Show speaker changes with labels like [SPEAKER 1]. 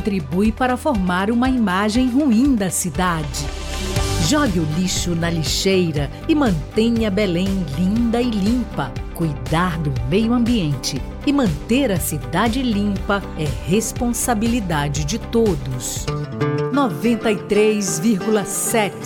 [SPEAKER 1] contribui para formar uma imagem ruim da cidade. Jogue o lixo na lixeira e mantenha Belém linda e limpa. Cuidar do meio ambiente e manter a cidade limpa é responsabilidade de todos. 93,7